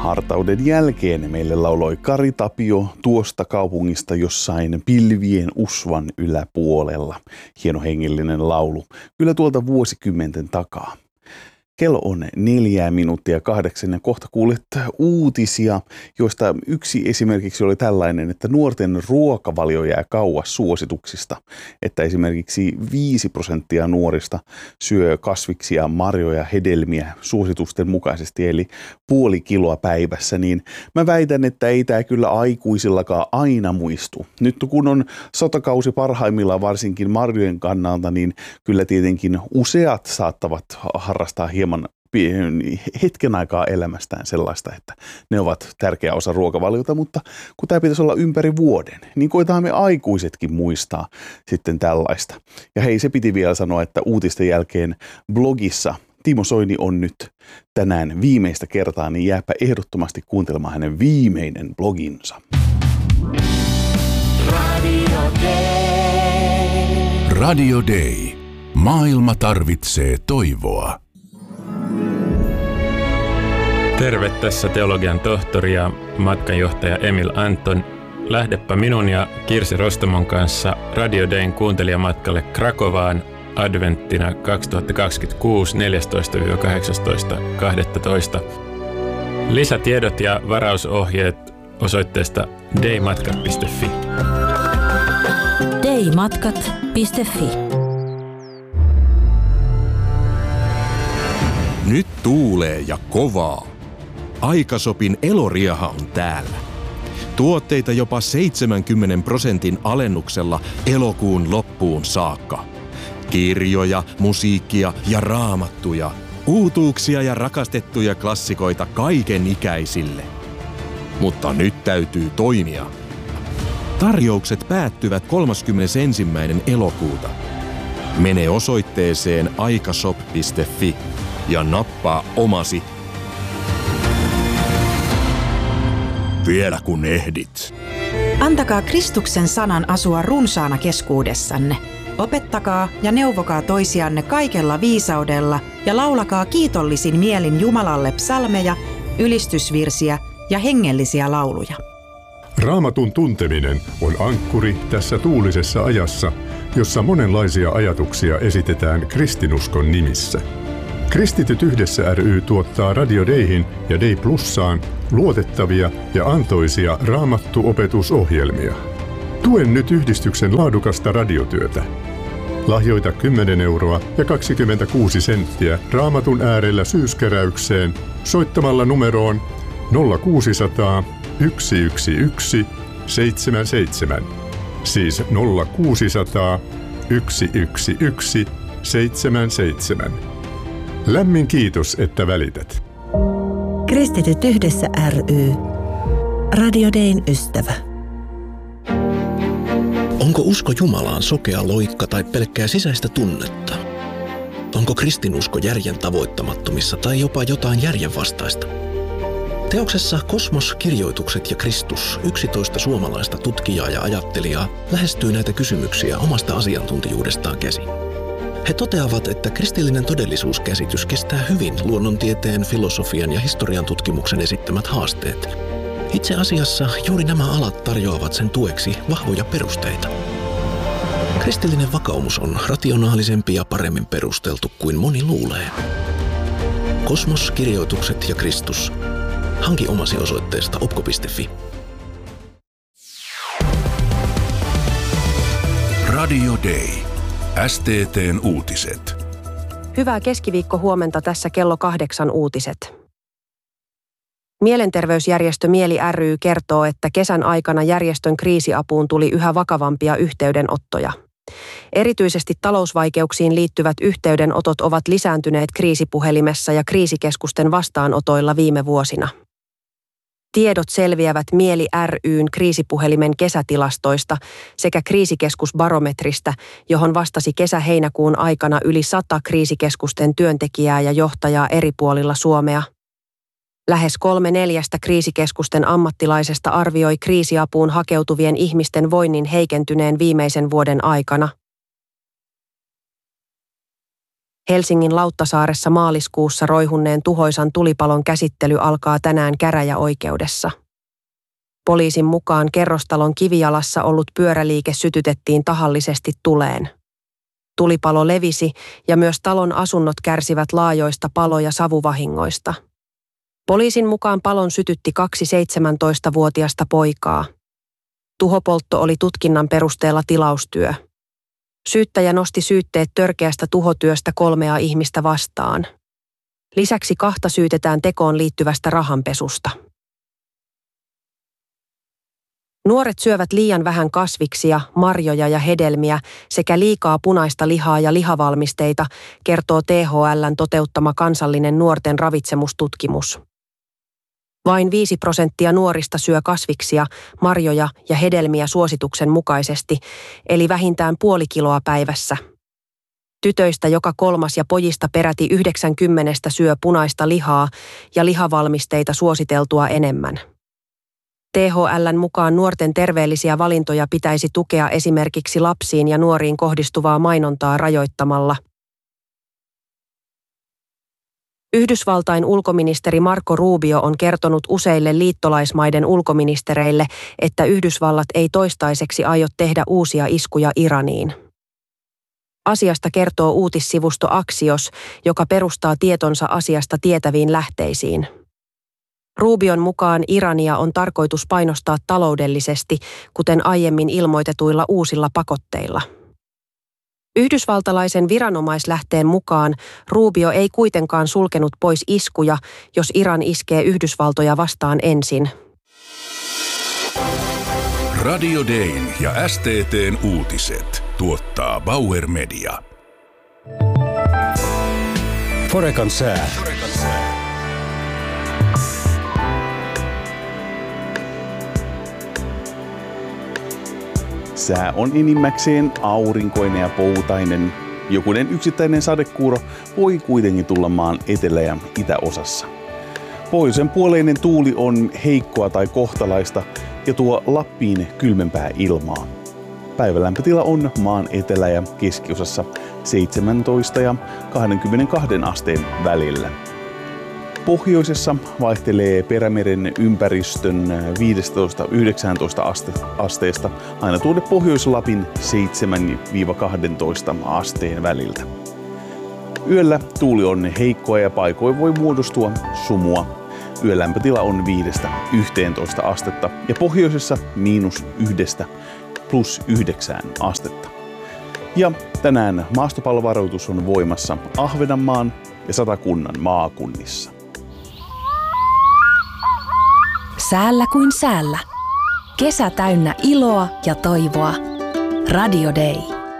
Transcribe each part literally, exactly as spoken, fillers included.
Hartauden jälkeen meille lauloi Kari Tapio tuosta kaupungista jossain pilvien usvan yläpuolella. Hieno hengellinen laulu, kyllä tuolta vuosikymmenten takaa. Kello on neljää minuuttia kahdeksan ja kohta kuulet uutisia, joista yksi esimerkiksi oli tällainen, että nuorten ruokavalio jää kauas suosituksista. Että esimerkiksi viisi prosenttia nuorista syö kasviksia, marjoja, hedelmiä suositusten mukaisesti, eli puoli kiloa päivässä. Niin mä väitän, että ei tämä kyllä aikuisillakaan aina muistu. Nyt kun on sotakausi parhaimmillaan varsinkin marjojen kannalta, niin kyllä tietenkin useat saattavat harrastaa hieman hetken aikaa elämästään sellaista, että ne ovat tärkeä osa ruokavaliota, mutta kun tämä pitäisi olla ympäri vuoden, niin koetaan me aikuisetkin muistaa sitten tällaista. Ja hei, se piti vielä sanoa, että uutisten jälkeen blogissa Timo Soini on nyt tänään viimeistä kertaa, niin jääpä ehdottomasti kuuntelemaan hänen viimeinen bloginsa. Radio Day. Radio Day. Maailma tarvitsee toivoa. Terve, tässä teologian tohtori ja matkanjohtaja Emil Anton. Lähdepä minun ja Kirsi Rostomon kanssa Radio Dayn kuuntelijamatkalle Krakovaan adventtina kaksituhattakaksikymmentäkuusi neljästoista kahdeksastoista kahdestoista. Lisätiedot ja varausohjeet osoitteesta daymatkat piste fi. daymatkat piste fi. Nyt tuulee ja kovaa. Aikasopin elorieha on täällä. Tuotteita jopa seitsemänkymmentä prosentin alennuksella elokuun loppuun saakka. Kirjoja, musiikkia ja raamattuja. Uutuuksia ja rakastettuja klassikoita kaiken ikäisille. Mutta nyt täytyy toimia. Tarjoukset päättyvät kolmaskymmenesensimmäinen elokuuta. Mene osoitteeseen aikashop piste fi ja nappaa omasi. Vielä kun ehdit. Antakaa Kristuksen sanan asua runsaana keskuudessanne. Opettakaa ja neuvokaa toisianne kaikella viisaudella ja laulakaa kiitollisin mielin Jumalalle psalmeja, ylistysvirsiä ja hengellisiä lauluja. Raamatun tunteminen on ankkuri tässä tuulisessa ajassa, jossa monenlaisia ajatuksia esitetään kristinuskon nimissä. Kristityt yhdessä ry tuottaa Radio Dayhin ja Day Plussaan luotettavia ja antoisia raamattuopetusohjelmia. Tuen nyt yhdistyksen laadukasta radiotyötä. Lahjoita kymmenen euroa ja kaksikymmentäkuusi senttiä Raamatun äärellä syyskeräykseen soittamalla numeroon nolla kuusisataa yksi yksi yksi seitsemän seitsemän. Siis nolla kuusisataa yksi yksi yksi seitsemän seitsemän. Lämmin kiitos, että välität. Kristityt yhdessä ry. Radio Dayn ystävä. Onko usko Jumalaan sokea loikka tai pelkkää sisäistä tunnetta? Onko kristinusko järjen tavoittamattomissa tai jopa jotain järjenvastaista? Teoksessa Kosmos, kirjoitukset ja Kristus yksitoista suomalaista tutkijaa ja ajattelijaa lähestyy näitä kysymyksiä omasta asiantuntijuudestaan käsin. He toteavat, että kristillinen todellisuuskäsitys kestää hyvin luonnontieteen, filosofian ja historian tutkimuksen esittämät haasteet. Itse asiassa juuri nämä alat tarjoavat sen tueksi vahvoja perusteita. Kristillinen vakaumus on rationaalisempi ja paremmin perusteltu kuin moni luulee. Kosmos, kirjoitukset ja Kristus. Hanki omasi osoitteesta opko piste fi. Radio Day. S T T:n uutiset. Hyvää keskiviikkohuomenta, tässä kello kahdeksan uutiset. Mielenterveysjärjestö Mieli ry kertoo, että kesän aikana järjestön kriisiapuun tuli yhä vakavampia yhteydenottoja. Erityisesti talousvaikeuksiin liittyvät yhteydenotot ovat lisääntyneet kriisipuhelimessa ja kriisikeskusten vastaanotoilla viime vuosina. Tiedot selviävät Mieli ry:n kriisipuhelimen kesätilastoista sekä kriisikeskusbarometristä, johon vastasi kesä-heinäkuun aikana yli sata kriisikeskusten työntekijää ja johtajaa eri puolilla Suomea. Lähes kolme neljästä kriisikeskusten ammattilaisesta arvioi kriisiapuun hakeutuvien ihmisten voinnin heikentyneen viimeisen vuoden aikana. Helsingin Lauttasaaressa maaliskuussa roihunneen tuhoisan tulipalon käsittely alkaa tänään käräjäoikeudessa. Poliisin mukaan kerrostalon kivijalassa ollut pyöräliike sytytettiin tahallisesti tuleen. Tulipalo levisi ja myös talon asunnot kärsivät laajoista palo- ja savuvahingoista. Poliisin mukaan palon sytytti kaksi seitsemäntoistavuotiasta poikaa. Tuhopoltto oli tutkinnan perusteella tilaustyö. Syyttäjä nosti syytteet törkeästä tuhotyöstä kolmea ihmistä vastaan. Lisäksi kahta syytetään tekoon liittyvästä rahanpesusta. Nuoret syövät liian vähän kasviksia, marjoja ja hedelmiä sekä liikaa punaista lihaa ja lihavalmisteita, kertoo T H L:n toteuttama kansallinen nuorten ravitsemustutkimus. Vain viisi prosenttia nuorista syö kasviksia, marjoja ja hedelmiä suosituksen mukaisesti, eli vähintään puoli kiloa päivässä. Tytöistä joka kolmas ja pojista peräti yhdeksänkymmentä syö punaista lihaa ja lihavalmisteita suositeltua enemmän. T H L:n mukaan nuorten terveellisiä valintoja pitäisi tukea esimerkiksi lapsiin ja nuoriin kohdistuvaa mainontaa rajoittamalla. Yhdysvaltain ulkoministeri Marco Rubio on kertonut useille liittolaismaiden ulkoministereille, että Yhdysvallat ei toistaiseksi aio tehdä uusia iskuja Iraniin. Asiasta kertoo uutissivusto Axios, joka perustaa tietonsa asiasta tietäviin lähteisiin. Rubion mukaan Irania on tarkoitus painostaa taloudellisesti, kuten aiemmin ilmoitetuilla uusilla pakotteilla. Yhdysvaltalaisen viranomaislähteen mukaan Rubio ei kuitenkaan sulkenut pois iskuja, jos Iran iskee Yhdysvaltoja vastaan ensin. Radio Dayn ja S T T:n uutiset tuottaa Bauer Media. Forekan sää. Sää on enimmäkseen aurinkoinen ja poutainen. Jokunen yksittäinen sadekuuro voi kuitenkin tulla maan etelä- ja itäosassa. Pohjoisen puoleinen tuuli on heikkoa tai kohtalaista ja tuo Lappiin kylmempää ilmaa. Päivälämpötila on maan etelä- ja keskiosassa seitsemäntoista ja kaksikymmentäkaksi asteen välillä. Pohjoisessa vaihtelee Perämeren ympäristön viisitoista yhdeksäntoista asteesta aina tuonne Pohjois-Lapin seitsemän kaksitoista asteen väliltä. Yöllä tuuli on heikkoa ja paikoin voi muodostua sumua. Yölämpötila on viidestä yhteentoista astetta ja pohjoisessa miinus yhdestä plus yhdeksään astetta. Ja tänään maastopallovaroitus on voimassa Ahvenanmaan ja Satakunnan maakunnissa. Säällä kuin säällä. Kesä täynnä iloa ja toivoa. Radio Day.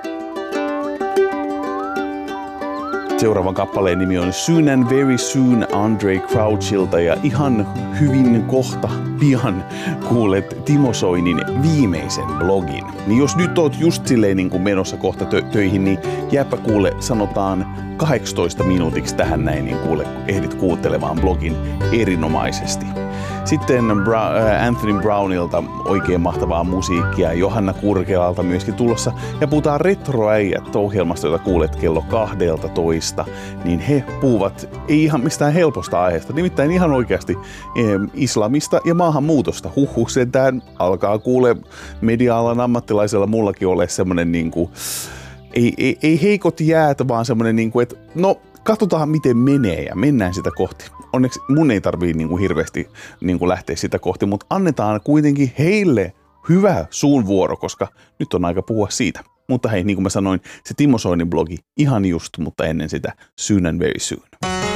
Seuraavan kappaleen nimi on Soon and Very Soon Andre Crouchilta ja ihan hyvin kohta pian kuulet Timo Soinin viimeisen blogin. Niin jos nyt oot just silleen niin kuin menossa kohta tö- töihin, niin jääpä kuule sanotaan kahdeksantoista minuutiksi tähän näin, niin kuule ehdit kuuntelemaan blogin erinomaisesti. Sitten Anthony Brownilta oikein mahtavaa musiikkia, Johanna Kurkelalta myöskin tulossa. Ja puhutaan Retroäijät ohjelmasta, jota kuulet kello kaksitoista. Niin he puhuvat ei ihan mistään helposta aiheesta, nimittäin ihan oikeasti eh, islamista ja maahanmuutosta. Huhhuh, sentään alkaa kuule media-alan ammattilaisella mullakin ole semmoinen niinku, ei, ei, ei heikot jäät, vaan semmoinen niinku, että no katsotaan miten menee ja mennään sitä kohti. Onneksi mun ei tarvii niinku hirveästi niinku lähteä sitä kohti, mutta annetaan kuitenkin heille hyvä suun vuoro, koska nyt on aika puhua siitä. Mutta hei, niin kuin mä sanoin, se Timo Soinin blogi ihan just, mutta ennen sitä Soon and Very Soon.